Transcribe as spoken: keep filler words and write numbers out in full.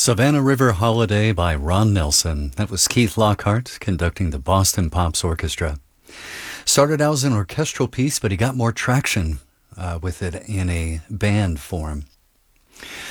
Savannah River Holiday by Ron Nelson. That was Keith Lockhart conducting the Boston Pops Orchestra. Started out as an orchestral piece, but he got more traction uh, with it in a band form.